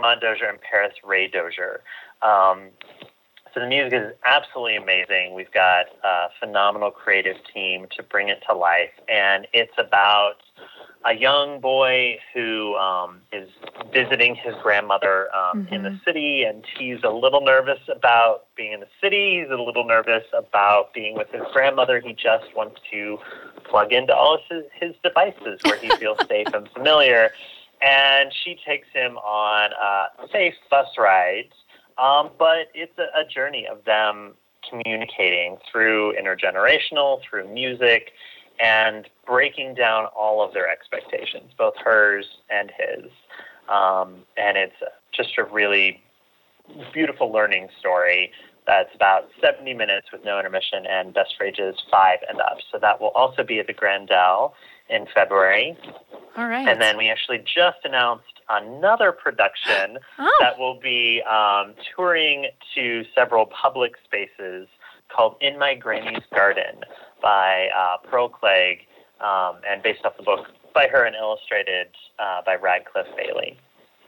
Armand Dozier and Paris Ray Dozier. So the music is absolutely amazing. We've got a phenomenal creative team to bring it to life, and it's about a young boy who is visiting his grandmother in the city, and he's a little nervous about being in the city. He's a little nervous about being with his grandmother. He just wants to plug into all of his devices where he feels safe and familiar. And she takes him on safe bus rides, but it's a journey of them communicating through intergenerational, through music, and breaking down all of their expectations, both hers and his. And it's just a really beautiful learning story that's about 70 minutes with no intermission and best for ages 5 and up. So that will also be at the Grandel in February. All right. And then we actually just announced another production that will be touring to several public spaces called In My Granny's Garden by Pearl Clegg, and based off the book by her and illustrated by Radcliffe Bailey.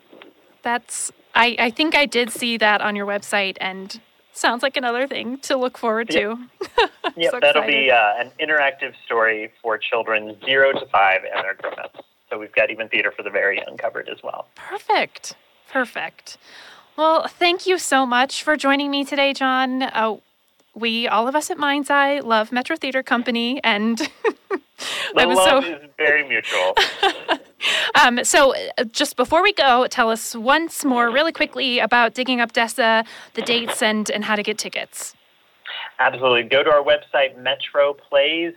I think I did see that on your website, and sounds like another thing to look forward to. Yep, So that'll excited. be an interactive story for children 0 to 5 and their grown-ups. So we've got even theater for the very young covered as well. Perfect. Well, thank you so much for joining me today, John. All of us at Mind's Eye love Metro Theater Company, and The love is very mutual. So just before we go, tell us once more really quickly about Digging Up Dessa, the dates, and how to get tickets. Absolutely. Go to our website, metroplays,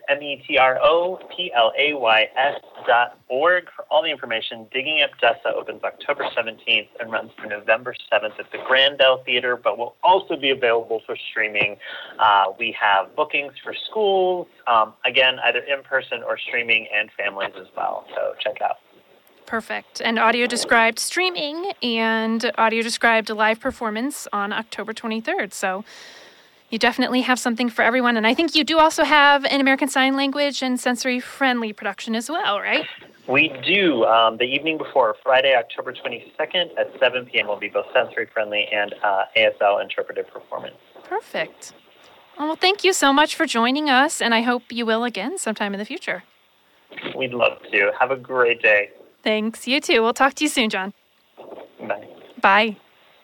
metroplays.org for all the information. Digging Up Dessa opens October 17th and runs through November 7th at the Grandel Theater, but will also be available for streaming. We have bookings for schools, again, either in person or streaming, and families as well. So check out. Perfect. And audio described streaming and audio described live performance on October 23rd. So you definitely have something for everyone. And I think you do also have an American Sign Language and sensory-friendly production as well, right? We do. The evening before, Friday, October 22nd at 7 p.m. will be both sensory-friendly and ASL interpretive performance. Perfect. Well, thank you so much for joining us, and I hope you will again sometime in the future. We'd love to. Have a great day. Thanks. You too. We'll talk to you soon, John. Bye. Bye.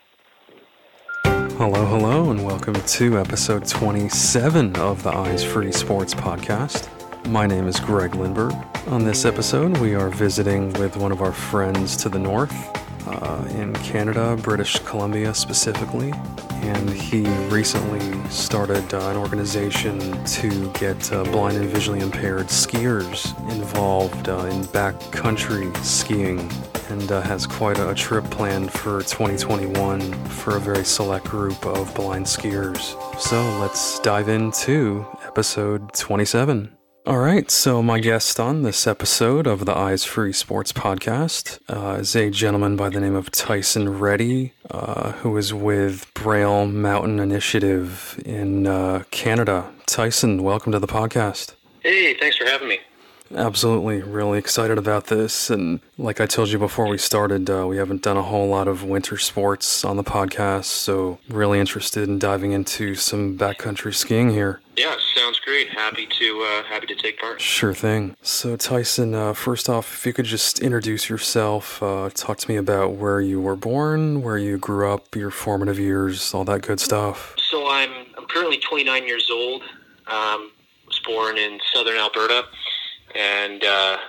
Hello, and welcome to episode 27 of the Eyes Free Sports Podcast. My name is Greg Lindberg. On this episode, we are visiting with one of our friends to the north, in Canada, British Columbia specifically, and he recently started an organization to get blind and visually impaired skiers involved in backcountry skiing, and has quite a trip planned for 2021 for a very select group of blind skiers. So let's dive into episode 27. All right, so my guest on this episode of the Eyes Free Sports Podcast is a gentleman by the name of Tyson Reddy, who is with Braille Mountain Initiative in Canada. Tyson, welcome to the podcast. Hey, thanks for having me. Absolutely, really excited about this, and like I told you before we started, we haven't done a whole lot of winter sports on the podcast, so really interested in diving into some backcountry skiing here. Yeah, sounds great. Happy to take part. Sure thing. So Tyson, first off, if you could just introduce yourself, talk to me about where you were born, where you grew up, your formative years, all that good stuff. So I'm currently 29 years old. Was born in southern Alberta. And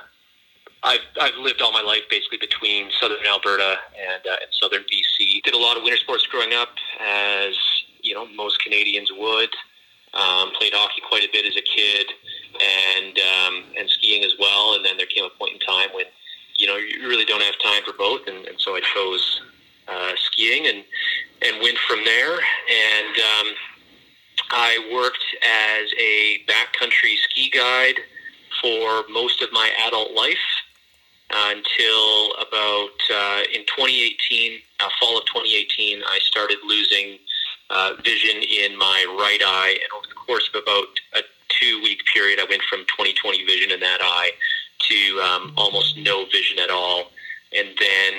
I've lived all my life basically between southern Alberta and southern BC. Did a lot of winter sports growing up, as you know most Canadians would. Played hockey quite a bit as a kid, and skiing as well. And then there came a point in time when you really don't have time for both, and so I chose skiing and went from there. And I worked as a backcountry ski guide for most of my adult life until about in 2018, fall of 2018, I started losing vision in my right eye, and over the course of about a 2-week period, I went from 20/20 vision in that eye to almost no vision at all. And then